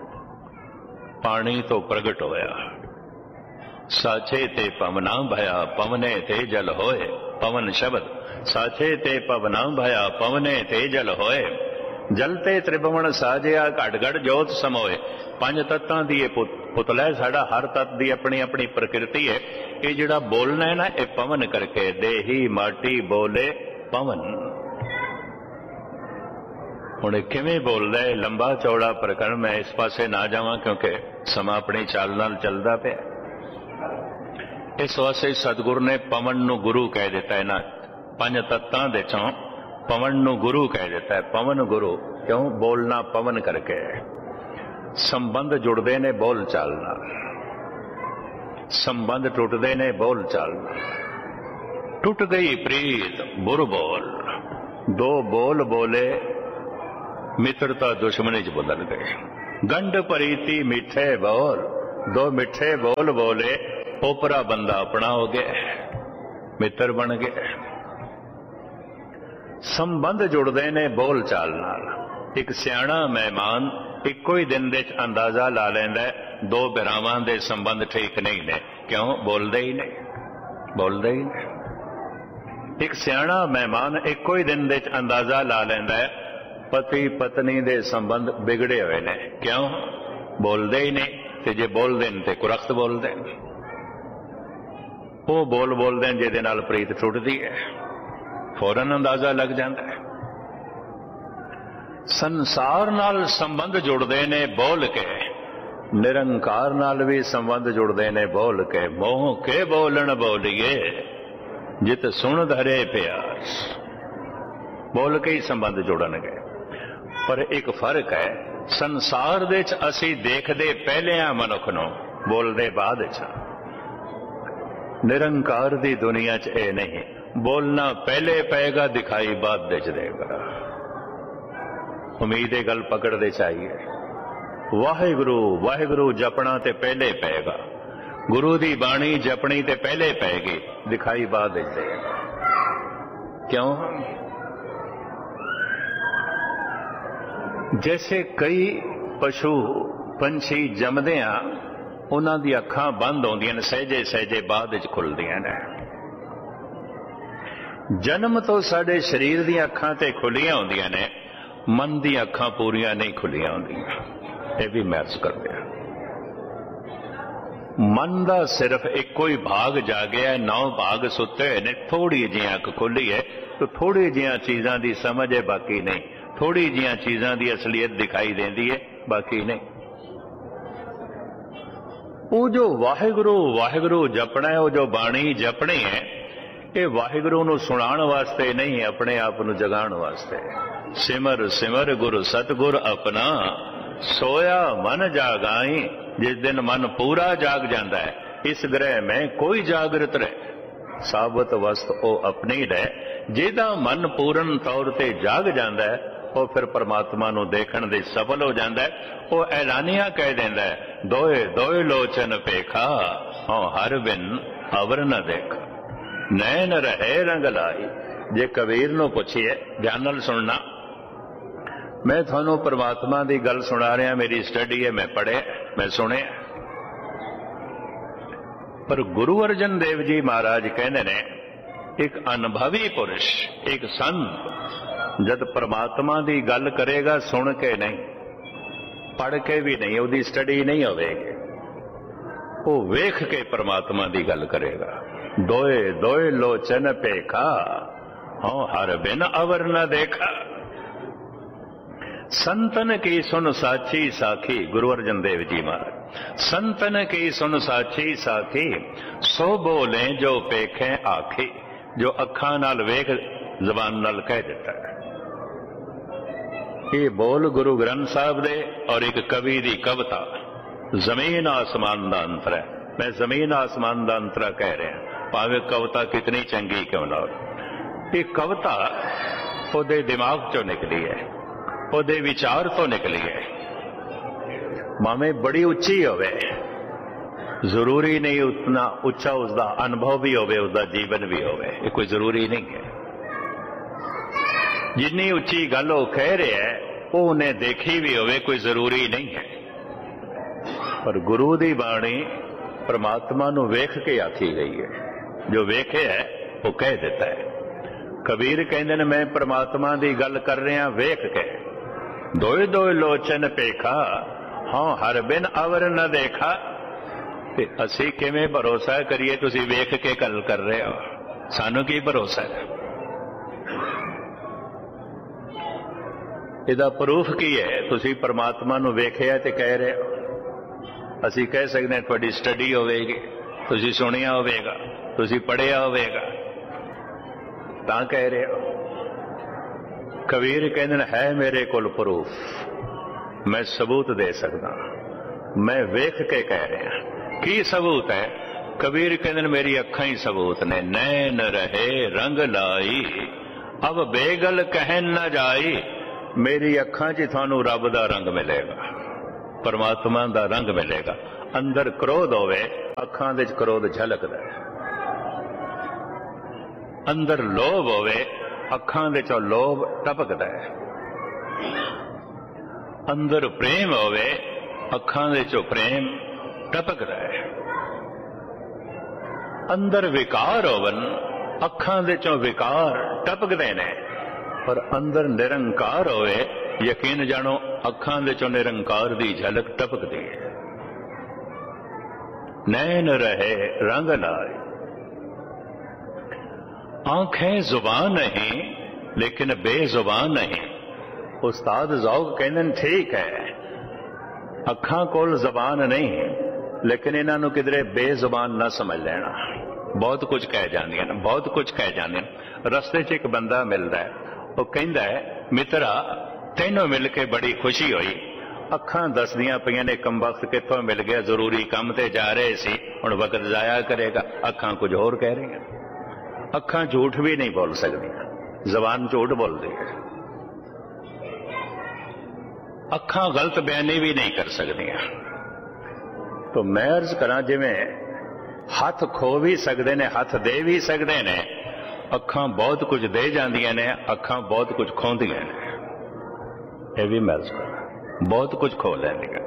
पानी तो प्रगट होया। साचे ते पवना भया पवने ते जल होए। पवन शब्द साचे ते पवना भया पवने ते जल होए। जलते त्रिभुवन साजिया घट घट जोत समोए। पंज तत्तां दी पुतला है साडा, हर तत्त दी अपनी अपनी प्रकृति है। ये जिहड़ा बोलना है ना, ये पवन करके देही माटी बोले पवन। हुण किवें बोलदा है, लंबा चौड़ा प्रकरण, मैं इस पासे ना जावां क्योंकि समा अपनी चाल नाल चलदा पिया। इस वास्ते सतगुरु ने पवन नू गुरु कह दिता है ना, पंज तत्तां दे चों पवन नू गुरु कह दिता है। पवन गुरु क्यों? बोलना पवन करके। संबंध जुड़ते ने बोल चाल नाल, संबंध टुटते ने बोल चाल नाल। टुट गई प्रीत बुर बोल, दो बोल बोले मित्रता दुश्मनी च बदल गई। गंढ प्रीति मिठे बोल, दो मिठे बोल बोले ओपरा बंदा अपना हो गया, मित्र बन गए। संबंध जुड़ते ने बोल चाल नाल। एक सियाणा मेहमान इको ही दिन दे अंदाजा ला लैंदा है दो बिरावां दे संबंध ठीक नहीं ने। क्यों? बोलते ही नहीं, बोलते ही नहीं। एक सियाणा मेहमान इको ही दिन दे अंदाजा ला लैंदा है पति पत्नी दे संबंध बिगड़े हुए ने। क्यों? बोलते ही नहीं। ते जे बोलते हैं तो कुरख्त बोलते हैं। वो बोल बोलते हैं जिहदे नाल प्रीत टुटदी है, फौरन अंदाजा लग जाता है। संसार नाल संबंध जुड़ते ने बोल के, निरंकार नाल भी संबंध जुड़ते ने बोल के। मोह के बोलन बोलिए जित सुन धरे प्यास। बोल के ही संबंध जुड़नगे। पर एक फर्क है, संसार दे च असी देखदे पहले आ मनुख नूं, बोलदे बाद च। निरंकार दी दुनिया च ए नहीं, बोलना पहले पेगा दिखाई बाद दे च देगा। उम्मीद गल पकड़ते चाहिए। वाहिगुरु वाहिगुरु जपना ते पहले पेगा, गुरु दी बाणी जपनी ते पहले पेगी, दिखाई बाद दे देगा। क्यों? जैसे कई पशु पंछी जमदियां उन्हां दी अखां बंद होंदियां ने, सहजे सहजे बाद विच खुलदियां ने। जन्म तो साडे शरीर दी अखां ते खुलियां होंदियां ने, मन दी अखां पूरियां नहीं खुलियां होंदियां। यह भी महर्ज करते हैं। मन का सिर्फ एको ही भाग जागया, 9 भाग सुते हुए ने, थोड़ी जी अख खुली है तो थोड़ी जिया चीज़ों की समझ है, बाकी नहीं। थोड़ी जिया चीज़ों की असलियत दिखाई देती है, बाकी नहीं। वो जो वाहिगुरु वाहिगुरु जपना है, वो जो बाणी जपनी है, ये वाहिगुरु नूं सुनाण वास्ते नहीं, अपने आप नूं जगाण वास्ते। सिमर सिमर गुरु सतगुर अपना, सोया मन जागाई। जिस दिन मन पूरा जाग जाता है, इस ग्रह में कोई जागृत रहे, साबत वस्त ओ अपनी रहे। जिहदा मन पूर्ण तौर ते जाग जाता है, वो फिर परमात्मा नूं देखण दे सफल हो जाता है। वो ऐलानिया कह देंदा है, दोए दोए लोचन पेखा, हाँ हर बिन अवर न देखा, नैन रहे रंग लाई। जे कबीर नूं पुछिए, ध्यान नाल सुनना, मैं थानू परमात्मा की गल सुना रहा, मेरी स्टडी है, मैं पढ़े, मैं सुने। पर गुरु अर्जन देव जी महाराज कहते ने, एक अनुभवी पुरुष, एक संत जब परमात्मा की गल करेगा, सुन के नहीं, पढ़ के भी नहीं, उसकी स्टडी नहीं होगी, वो वेख के परमात्मा की गल करेगा। दोए दोए लोचन पेखा, हाँ हर बिन अवर न देखा। संतन की सुन साची साखी, गुरु अर्जन देव जी महाराज। संतन की सुन साची साखी, सो बोले जो पेखे आखी। जो अखां नाल वेख, जबान नाल कह देता है। ये बोल गुरु ग्रंथ साहब दे और एक कवि दी कविता, जमीन आसमान दा अंतर है। मैं जमीन आसमान दा अंतरा कह रहा, भावे कविता कितनी चंगी क्यों ना हो। ये कविता ओदे दिमाग चो निकली है, ओदे विचार तो निकली है। भावें बड़ी उच्ची होवे, जरूरी नहीं उतना उच्चा उसका अनुभव भी होवे, उसका जीवन भी होवे, ये कोई जरूरी नहीं है। जिन्नी उच्ची गल वो कह रहे है, वो उन्हें देखी भी होवे, कोई जरूरी नहीं है। पर गुरु दी बाणी परमात्मा नूं वेख के आखी गई है। जो वेखे है वो कह देता है। कबीर कहते हैं, मैं परमात्मा की गल कर रहा वेख के। दोए दोए लोचन पेखा, हाँ हर बिन अवर न देखा। ते असी किवें भरोसा करिए, तुसी वेख के गल कर रहे हो, सानू की भरोसा है? इहदा प्रूफ की है? तुसी परमात्मा नूं वेखिया ते कह रहे हो। असी कह सकते हैं तुहाडी स्टडी होवेगी, तुसी सुनिया होवेगा, तुसी पढ़िया होवेगा, तां कह रहे हो। कबीर कहते है मेरे कोल प्रूफ, मैं सबूत दे सकता, मैं वेख के कह रहा। की सबूत है? कबीर कहते मेरी अखां ही सबूत ने। नैन रहे रंग लाई, अब बेगल कहन न जाई। मेरी अखां च थानू रब दा रंग मिलेगा, परमात्मा दा रंग मिलेगा। अंदर क्रोध होवे, अखां दे क्रोध झलकदा है। अंदर लोभ होवे, अखां दे चों लोभ टपकदा है। अंदर प्रेम होवे, अखां दे चों प्रेम टपकदा है। अंदर विकार होवन, अखां दे चों विकार टपकदे ने। पर अंदर निरंकार होवे, यकीन जानो अखां दे चों निरंकार दी झलक टपकदी है। नैन रहे रंग लाए, आंखें जुबान नहीं लेकिन बेजुबान नहीं। उस्ताद ज़ौक़ कहते ठीक है, अखां कोल जबान नहीं लेकिन इन्हां नूं किधरे बेजुबान ना समझ लेना। बहुत कुछ कह जांदियां ने, बहुत कुछ कह जांदियां ने। रस्ते च एक बंदा मिलता है, वो कहता है मित्रा तैनों मिल के बड़ी खुशी हुई। अखां दसदियां पईयां ने कम वक्त कित्थों मिल गया, जरूरी काम ते जा रहे सी, हुण वक्त जाया करेगा। अखां कुछ होर कह रही हैं। अखां झूठ भी नहीं बोल सकती, जबान झूठ बोलती है। अखां गलत बयानी भी नहीं कर सकती। तो मैं अर्ज करा, जिवें हथ खो भी सकते ने, हथ दे भी सकते ने, अखां बहुत कुछ दे जांदियां ने, अखां बहुत कुछ खोंदियां ने। ਇਹ ਵੀ ਮਹਿਜ਼ ਕਰ ਬਹੁਤ ਕੁਝ ਖੋ ਲੈਂਦੀਆਂ।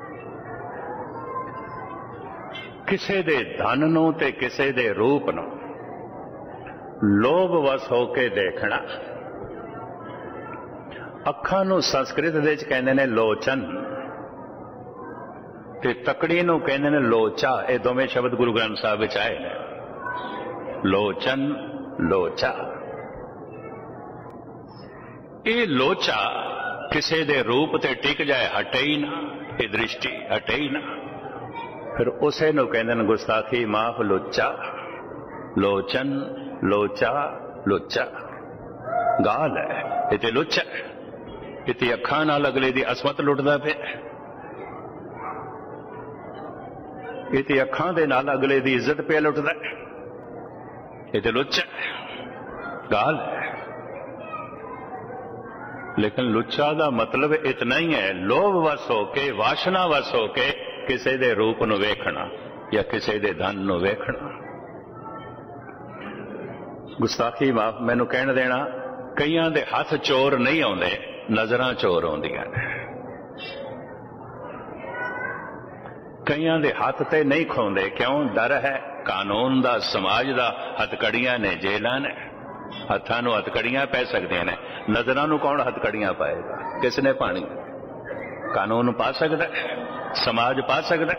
ਕਿਸੇ ਦੇ ਧਨ ਨੂੰ ਤੇ ਕਿਸੇ ਦੇ ਰੂਪ ਨੂੰ ਲੋਭ ਵਸ ਹੋ ਕੇ ਦੇਖਣਾ। ਅੱਖਾਂ ਨੂੰ ਸੰਸਕ੍ਰਿਤ ਦੇ ਵਿੱਚ ਕਹਿੰਦੇ ਨੇ ਲੋਚਨ, ਤੇ ਤਕੜੀ ਨੂੰ ਕਹਿੰਦੇ ਨੇ ਲੋਚਾ। ਇਹ ਦੋਵੇਂ ਸ਼ਬਦ ਗੁਰੂ ਗ੍ਰੰਥ ਸਾਹਿਬ ਵਿੱਚ ਆਏ ਨੇ, ਲੋਚਨ ਲੋਚਾ। ਇਹ ਲੋਚਾ ਕਿਸੇ ਦੇ ਰੂਪ ਤੇ ਟਿਕ ਜਾਏ, ਹਟੇ ਹੀ ਨਾ, ਇਹ ਦ੍ਰਿਸ਼ਟੀ ਹਟੇ ਹੀ ਨਾ, ਫਿਰ ਉਸੇ ਨੂੰ ਕਹਿੰਦੇ ਨੇ ਗੁਸਤਾਖੀ ਮਾਫ ਲੋਚਾ। ਲੋਚਨ ਲੋਚਾ ਲੋਚਾ ਗਾਲ ਹੈ, ਇਹ ਤੇ ਲੋਚਾ। ਇਹ ਤੇ ਅੱਖਾਂ ਨਾਲ ਅਗਲੇ ਦੀ ਅਸਮਤ ਲੁੱਟਦਾ ਪਿਆ, ਇਹ ਤੇ ਅੱਖਾਂ ਦੇ ਨਾਲ ਅਗਲੇ ਦੀ ਇੱਜ਼ਤ ਪਿਆ ਲੁੱਟਦਾ, ਇਹ ਤੇ ਲੁੱਚਾ ਗਾਲ ਹੈ। ਲੇਕਿਨ ਲੁੱਚਾ ਦਾ ਮਤਲਬ ਇਤਨਾ ਹੀ ਹੈ, ਲੋਭ ਵਸ ਹੋ ਕੇ, ਵਾਸ਼ਨਾ ਵਸ ਹੋ ਕੇ ਕਿਸੇ ਦੇ ਰੂਪ ਨੂੰ ਵੇਖਣਾ ਜਾਂ ਕਿਸੇ ਦੇ ਧਨ ਨੂੰ ਵੇਖਣਾ। ਗੁਸਤਾਖੀ ਮਾਫ ਮੈਨੂੰ ਕਹਿਣ ਦੇਣਾ, ਕਈਆਂ ਦੇ ਹੱਥ ਚੋਰ ਨਹੀਂ ਆਉਂਦੇ, ਨਜ਼ਰਾਂ ਚੋਰ ਆਉਂਦੀਆਂ ਨੇ। ਕਈਆਂ ਦੇ ਹੱਥ ਤੇ ਨਹੀਂ ਖੋਂਦੇ, ਕਿਉਂ? ਡਰ ਹੈ ਕਾਨੂੰਨ ਦਾ, ਸਮਾਜ ਦਾ। ਹੱਥਕੜੀਆਂ ਨੇ, ਜੇਲਾਂ ਨੇ, ਹੱਥਾਂ ਨੂੰ ਹੱਥਕੜੀਆਂ ਪੈ ਸਕਦੀਆਂ ਨੇ। ਨਜ਼ਰਾਂ ਨੂੰ ਕੌਣ ਹੱਥਕੜੀਆਂ ਪਾਏਗਾ? ਕਿਸ ਨੇ ਪਾਣੀ? ਕਾਨੂੰਨ ਪਾ ਸਕਦਾ, ਸਮਾਜ ਪਾ ਸਕਦਾ।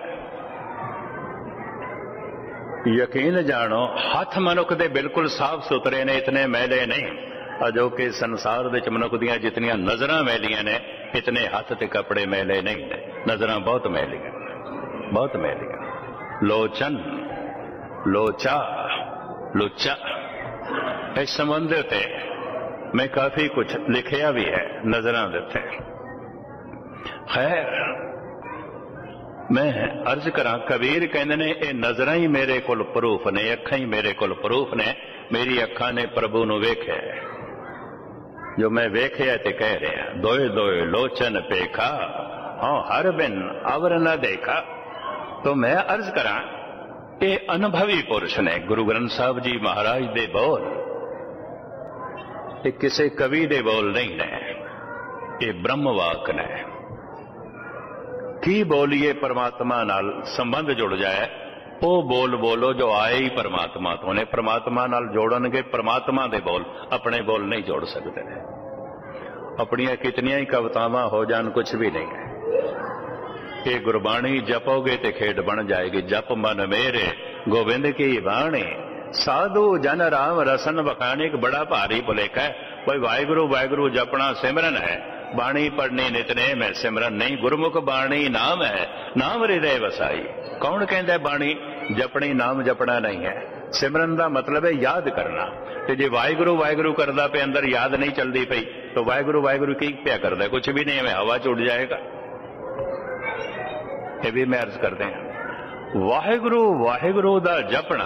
ਯਕੀਨ ਜਾਣੋ, ਹੱਥ ਮਨੁੱਖ ਦੇ ਬਿਲਕੁਲ ਸਾਫ਼ ਸੁਥਰੇ ਨੇ, ਇਤਨੇ ਮੈਲੇ ਨਹੀਂ। ਅਜੋਕੇ ਸੰਸਾਰ ਵਿੱਚ ਮਨੁੱਖ ਦੀਆਂ ਜਿਤਨੀਆਂ ਨਜ਼ਰਾਂ ਮੈਲੀਆਂ ਨੇ, ਇਤਨੇ ਹੱਥ ਤੇ ਕੱਪੜੇ ਮੈਲੇ ਨਹੀਂ ਨੇ। ਨਜ਼ਰਾਂ ਬਹੁਤ ਮੈਲੀਆਂ, ਬਹੁਤ ਮੈਲੀਆਂ। ਲੋਚਨ ਲੋਚਾ ਲੁੱਚਾ, ਇਸ ਸੰਬੰਧ ਤੇ ਮੈਂ ਕਾਫੀ ਕੁਝ ਲਿਖਿਆ ਵੀ ਹੈ ਨਜ਼ਰਾਂ ਦੇ ਉੱਤੇ। ਖੈਰ, ਮੈਂ ਅਰਜ਼ ਕਰਾਂ, ਕਬੀਰ ਕਹਿੰਦੇ ਨੇ ਇਹ ਨਜ਼ਰਾਂ ਹੀ ਮੇਰੇ ਕੋਲ ਪ੍ਰੂਫ ਨੇ, ਅੱਖਾਂ ਹੀ ਮੇਰੇ ਕੋਲ ਪ੍ਰੂਫ ਨੇ। ਮੇਰੀ ਅੱਖਾਂ ਨੇ ਪ੍ਰਭੂ ਨੂੰ ਵੇਖਿਆ, ਜੋ ਮੈਂ ਵੇਖਿਆ ਤੇ ਕਹਿ ਰਿਹਾ। ਦੋਏ ਦੋਏ ਲੋਚਨ ਪੇਖਾ, ਹਾਂ ਹਰ ਬਿਨ ਅਵਰ ਨਾ ਦੇਖਾ। तो मैं अर्ज करा, ये अनुभवी पुरुष ने। गुरु ग्रंथ साहब जी महाराज दे बोल ये किसी कवि दे बोल नहीं ने, ये ब्रह्मवाक ने। की बोलिए परमात्मा नाल संबंध जुड़ जाए, वो बोल बोलो जो आए ही परमात्मा तो ने। परमात्मा नाल जोड़नगे, परमात्मा दे बोल, अपने बोल नहीं जोड़ सकते। अपनियां कितनियां ही कवितावां हो जान, कुछ भी नहीं है। ये गुरबाणी जपोगे ते खेड बन जाएगी। जप मन मेरे गोविंद की बाणी, साधु जन राम रसन बखाने। एक बड़ा भारी भुलेखा है, कोई वाहिगुरु वाहिगुरु जपना सिमरन है, बाणी पढ़नी नितनेम है, सिमरन नहीं। गुरमुख बाणी नाम है, नाम हृदय वसाई। कौन कहता है बाणी जपनी, नाम जपना नहीं है। सिमरन का मतलब है याद करना। तो जे वाहिगुरु वाहिगुरु करदा पे अंदर याद नहीं चलती पई, तो वाहिगुरु वाहिगुरु की पिया करदा? कुछ भी नहीं है, हवा च उड़ जाएगा। ये भी मैं अर्ज करते हैं, वाहिगुरु वाहिगुरु दा जपना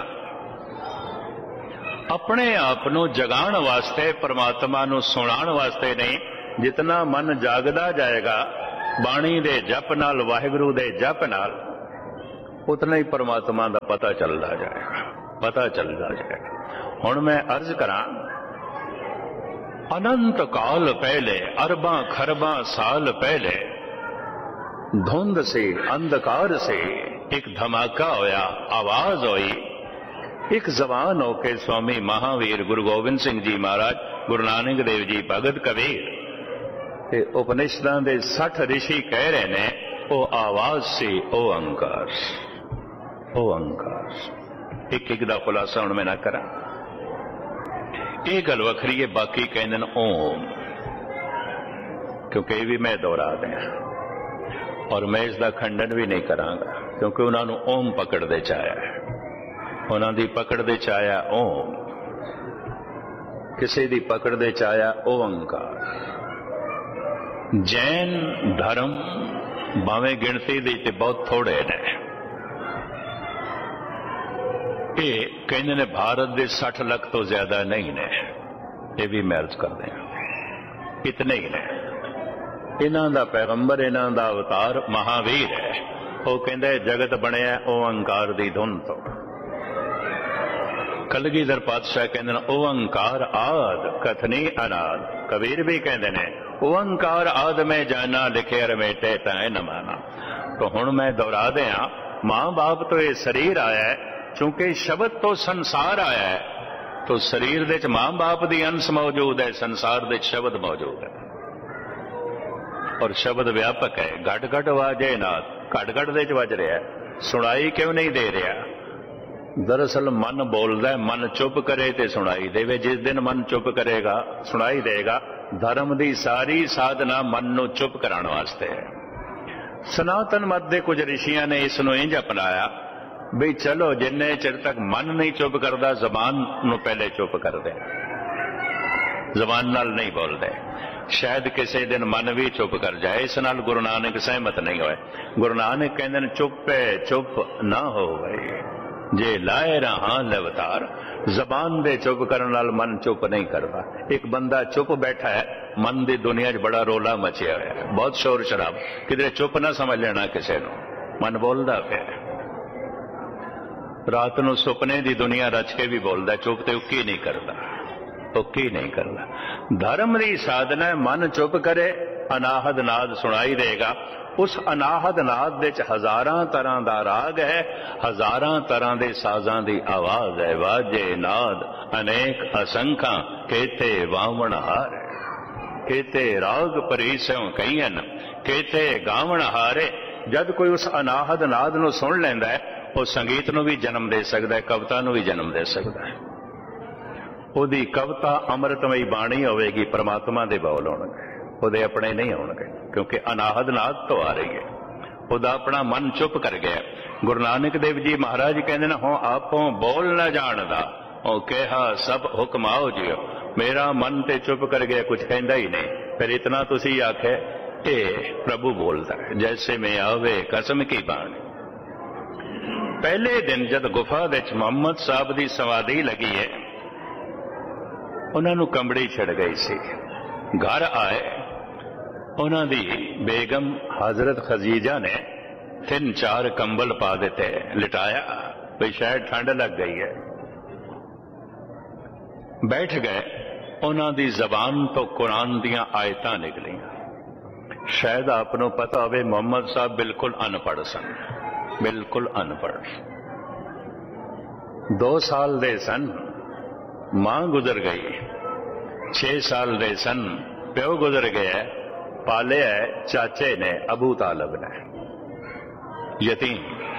अपने आप नू जगाण वास्ते, परमात्मा नू सुनाण वास्ते नहीं। जितना मन जागदा जाएगा बाणी दे जप नाल, वाहिगुरु दे जप नाल, उतना ही परमात्मा दा पता चलता जाएगा, पता चलता जाएगा। हुण मैं अर्ज करा, अनंत काल पहले, अरबां खरबां साल पहले, धुंध से अंधकार से एक धमाका होया, आवाज हुई। एक जवान होके स्वामी महावीर गुरु गोबिंद सिंह जी महाराज, गुरु नानक देव जी, भगत कबीर, उपनिषदां दे 60 ऋषि कह रहे ने, ओ आवाज से ओ अंकार, ओ अंकार। एक एक दा खुलासा हुण मैं ना करा, ये गल वखरी है। बाकी कहंदे ने ओम, क्योंकि ये भी मैं दोहरा दें, और मैं इसका खंडन भी नहीं करांगा, क्योंकि उन्होंने ओम पकड़ दे चाया है, उन्होंने दी पकड़ दे चाया ओम, किसी दी पकड़ दे चाया ओंकार। जैन धर्म भावें गिणती दी ते बहुत थोड़े ने, ये कहते ने भारत के 60 लाख तो ज्यादा नहीं ने। ये भी मैं अर्ज कर दें, इतने ही ने। इन्हां दा पैगंबर, इन्हां दा अवतार महावीर है। वो कहंदा है जगत बनिया ओंकार दी धुन तो। कलगीधर पातशाह कहंदे ने ओंकार आद कथनी अनाद। कबीर भी कहंदे ने ओंकार आद में जाना लिखे रमेटे तय न माना। तो हुण मैं दोहरा दिया, मां बाप तो ये शरीर आया है, चूंकि शब्द तो संसार आया है, तो शरीर दे मां बाप दी अंश मौजूद है, संसार दे शब्द मौजूद है। और शब्द व्यापक है, घट घट वाजे नाथ, घट घट दे वज रहा है, सुनाई क्यों नहीं दे रहा? दरअसल मन बोलता है, मन चुप करे तो सुनाई देवे। जिस दिन मन चुप करेगा सुनाई देगा। धर्म की सारी साधना मन नूं चुप कराने वास्ते है। सनातन मत दे कुछ ऋषियां ने इसनूं इंज अपनाया भी चलो जिन्ने चिर तक मन नहीं चुप करता, जबान नूं पहले चुप कर दे, जबान नाल नहीं बोलते। शायद किसी दिन मन भी चुप कर जाए। इस नाल गुरु नानक सहमत नहीं होए। गुरु नानक कहंदे ने चुप है चुप ना हो गई जे लाए रहा लवतार। जबान दे चुप करने नाल मन चुप नहीं करता। एक बंदा चुप बैठा है, मन की दुनिया च बड़ा रोला मचिया हुआ है, बहुत शोर शराब, किधरे चुप ना समझ लेना किसी को, मन बोलता पे। रात को सुपने की दुनिया रच के भी बोलता, चुप तो उकी नहीं करता, उकी नहीं करता। धर्म की साधना है, मन चुप करे, अनाहद नाद सुनाई देगा। उस अनाहद नाद विच हजारां तरह का राग है, हजारां तरह के साजां की आवाज है। वाजे नाद अनेक असंख्या, केते वावण हार, केते राग परीसों कईयन, केते गावण हारे। जब कोई उस अनाहद नाद नूं सुन लैंदा है, वो संगीत नूं भी जन्म दे सकता है, कविता नूं भी जन्म दे सकता है। ਉਹਦੀ कविता अमृतमयी बाणी होगी, परमात्मा दे बोल होणगे, ਉਹਦੇ अपने नहीं होणगे, क्योंकि अनाहद नाद तो आ रही है। ਉਹਦਾ अपना मन चुप कर गया। गुरु नानक देव जी महाराज कहते हैं, हो आपों बोल न जानदा, ओ कहा सब हुक्म आओ जियो। मेरा मन ते चुप कर गया, कुछ कहता ही नहीं। फिर इतना तुसी आखे ये प्रभु बोलता है, जैसे में आवे कसम की बाणी। पहले दिन जब गुफा विच मुहम्मद साहब की समाधि लगी है, उन्होंने कंबड़ी छिड़ गई सी। घर आए, उन्होंने बेगम हजरत खदीजा ने 3-4 कंबल पा दिते, लिटाया भाई शायद ठंड लग गई है। बैठ गए। उन्होंने जबान तो कुरान दियां आयतां निकलियां। शायद आपनों पता होवे मुहम्मद साहब बिल्कुल अनपढ़ सन, बिल्कुल अनपढ़। 2 साल दे सन, मां गुजर गई। 6 साल दे सन, प्यो गुजर गया। पाले है चाचे ने, अबू तालब ने, यतीम,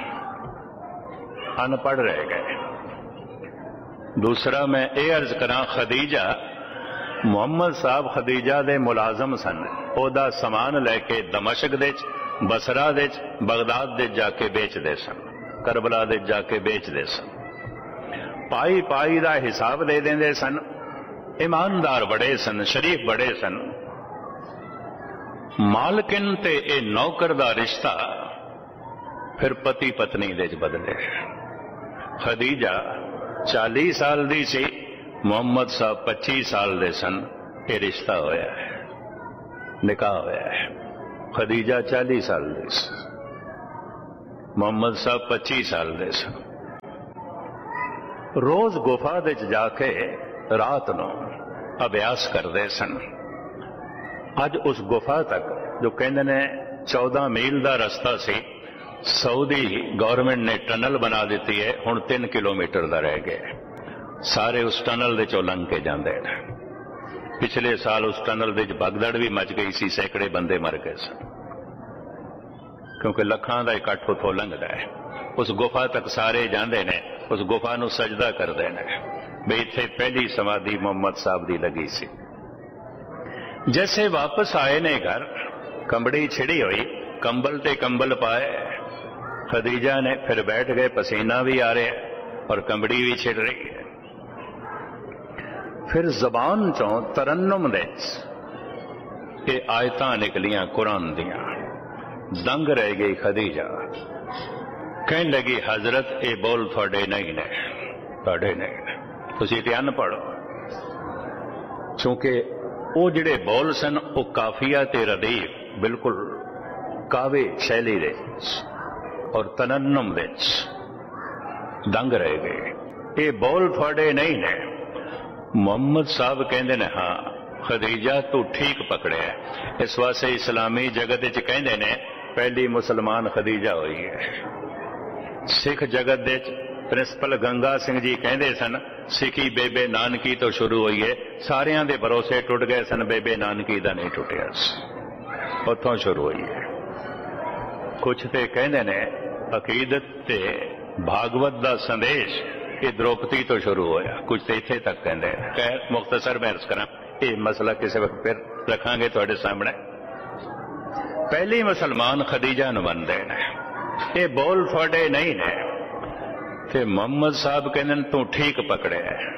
अनपढ़ रह गए। दूसरा मैं ये अर्ज करा, खदीजा, मुहम्मद साहब खदीजा दे मुलाजम सन। ओदा समान लैके दमशक दे, बसरा दे, बगदाद दे जाके बेचते सन, करबला दे जाके बेचते सन। पाई पाई का हिसाब दे देंदे सन। ईमानदार बड़े सन, शरीफ बड़े सन। मालकिन ते ए नौकर का रिश्ता फिर पति पत्नी दे बदले। खदीजा 40 साल दी सी, मुहम्मद साहब 25 साल दे सन। ये रिश्ता होया है, निकाह होया है। खदीजा 40 साल दी सी, मुहम्मद साहब 25 साल दे सन। रोज गुफा दे जाके रात नूं अभ्यास करते सन। अज उस गुफा तक, जो कहते ने 14 मील का रस्ता सी, सऊदी गवर्नमेंट ने टनल बना दी है, हुण 3 किलोमीटर का रह गया। सारे उस टनल दे चों लंघ के जाते हैं। पिछले साल उस टनल दे भगदड़ भी मच गई सी, सैकड़े बंदे मर गए सन, क्योंकि लखां दा इकट्ठ उथों लंघदा है। उस गुफा तक सारे जाते हैं, उस गुफा नूं सजदा करते हैं भी इत्थे पहली समाधि मुहम्मद साहब की लगी सी। जैसे वापस आए ने घर, कंबड़ी छिड़ी हुई, कंबल ते कंबल पाए। खदीजा ने फिर बैठ गए, पसीना भी आ रहा है और कंबड़ी भी छिड़ रही है। फिर जबान चों तरन्नुम दे ये आयतां निकलियां कुरान दियां। दंग रह गई खदीजा, कहने लगी हजरत ये बोल थोड़े नहीं ने, थोड़े नहीं ने, तुसीं ते अनपढ़ हो। क्योंकि वो जिहड़े बोल सन वो काफिया ते रदीफ बिल्कुल कावे शैली दे और तरन्नुम दे दंग रह गए। ये बोल थोड़े नहीं ने। मुहम्मद साहब कहते ने हाँ, खदीजा तू ठीक पकड़िया। इस वास्ते इस्लामी जगत च कहते ने पहली मुसलमान खदीजा हुई है। सिख जगत दे प्रिंसिपल गंगा सिंह जी कहते सन सिखी बेबे नानकी तो शुरू हुई है, सारियां दे भरोसे टुट गए सन, बेबे नानकी दा नहीं टुटिया, उतों शुरू हुई है। कुछ ते कहते ने अकीदत ते भागवत दा संदेश ये द्रौपदी तो शुरू होया, कुछ तो इत्थे तक कहते हैं। खैर मुख्तसर मैं अर्ज करा, ये मसला किसी वक्त फिर रखांगे तुहाडे सामने। पहली मुसलमान खदीजा नूं मनदे ने, ये बोल थोड़े नहीं ने। ते मोहम्मद साहब कहते तू ठीक पकड़े,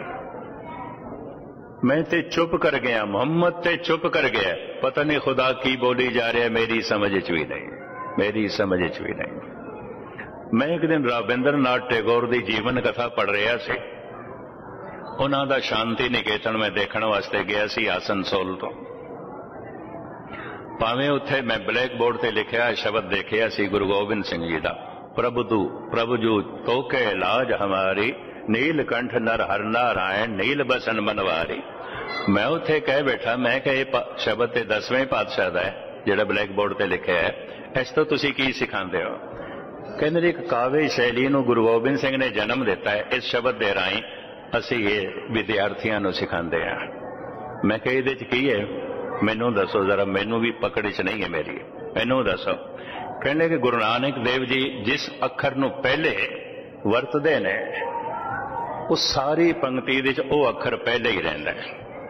मैं ते चुप कर गया, मोहम्मद ते चुप कर गया, पता नहीं खुदा की बोली जा रहा है, मेरी समझ च भी नहीं, मेरी समझ च भी नहीं। मैं एक दिन रविंद्र नाथ टैगोर की जीवन कथा पढ़ रहा सी, उन्हां दा शांति निकेतन में देखने वास्ते गया सी आसनसोल तो। भावें उत्थे मैं ब्लैक बोर्ड ते लिखिया शब्द देखिया सी गुरु गोबिंद सिंह जी का, प्रभु जू तो के लाज हमारी, नीलकंठ नर हर नारायण, नील बसन बनवारी। मैं उत्थे कह बैठा, मैं कह शब्द ते 10वें पातशाह दा है जिहड़ा ब्लैक बोर्ड ते लिखिया है, इस तो तुसीं की सिखांदे हो? कहंदे एक काव्य शैली नूं गुरु गोबिंद सिंह ने जन्म दिता है, इस शब्द दे राहीं असीं ये विद्यार्थियों नूं सिखांदे हां। मैं कह इहदे च की है, मैनू दसो जरा, मैनू भी पकड़ च नहीं है मेरी, मैनू दसो। कहने कि गुरु नानक देव जी जिस अखर नूं पहले वरतदे ने, उस सारी पंक्ति दे च ओह अखर पहले ही रहिंदा है।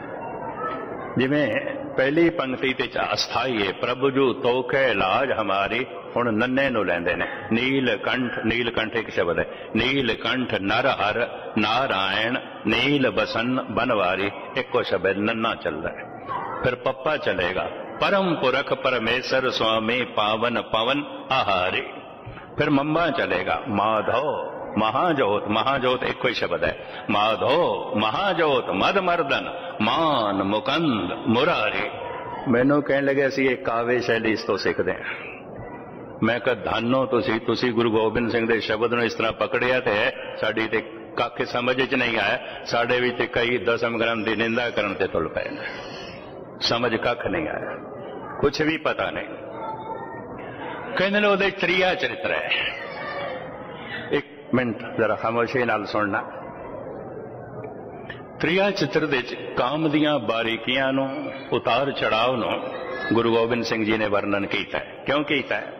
जिवें पहली पंक्ति ते अस्थाई है, प्रभु जू तोखे लाज हमारी, हुण नन्ने नूं लैंदे ने, नीलकंठ, नीलकंठ एक शब्द है, नीलकंठ नर हर नारायण, नील बसन बनवारी, एको शब्द नन्ना चलता है। फिर पप्पा चलेगा, परम पुरख परमेश्वर स्वामी पावन पवन आहारी। फिर मम्मा चलेगा, माधव महाजोत, महाजोत एक कोई शब्द है, माधो महाजोत मद मर्दन मान मुकंद मुरारी। मैनू कहने लगे असी एक काव्य शैली इस तो सीखते हैं। मैं कहा धानो तुसी गुरु गोबिंद सिंह के शब्द नूं इस तरह पकड़िया तो है, साड़ी ते कख समझ च नहीं आया, साढ़े भी ते कई दसम ग्रंथ की निंदा करन ते तुल पए ने, समझ कख नहीं आया, कुछ भी पता नहीं। कहने लो उहदे त्रिया चरित्र है, एक मिनट जरा खामोशी नाल सुनना। त्रिया चित्र दे काम दियां बारीकियां नूं, उतार चढ़ाव नूं गुरु गोबिंद सिंह जी ने वर्णन किया है। क्यों किया है?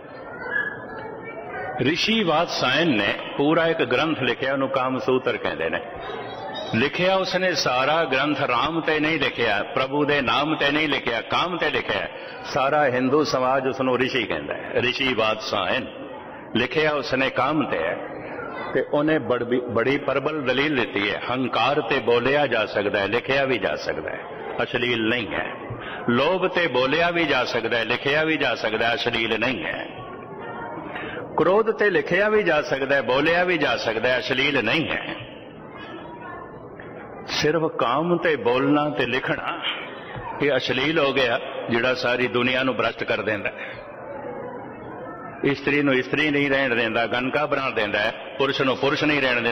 ऋषि वात्सायन ने पूरा एक ग्रंथ लिखिया, उन्होंने कामसूत्र कहते हैं। लिखिया उसने सारा ग्रंथ राम ते नहीं लिखिया, प्रभु दे नाम ते नहीं लिखिया, काम ते लिखिया। सारा हिंदू समाज उसनों ऋषि कहता है, ऋषि वात्सायन। लिखिया उसने काम ते है, ते उन्हें बड़ी प्रबल दलील देती है, हंकार ते बोलिया जा सकता है, लिखिया भी जा सकता है, अश्लील नहीं है। लोभ ते बोलिया भी जा सकता है, लिखिया भी जा सकता है, अश्लील नहीं है। क्रोध ते लिखिया भी जा सकता है, बोलिया भी जा सकता है, अश्लील नहीं है। सिर्फ काम ते बोलना ते लिखना ये अश्लील हो गया, जिहड़ा सारी दुनिया नूं भ्रष्ट कर देंदा है। स्त्री नूं स्त्री नहीं रहन देंदा, गणका बना देंदा है, पुरुष नूं पुरुष नहीं रहन देंदा।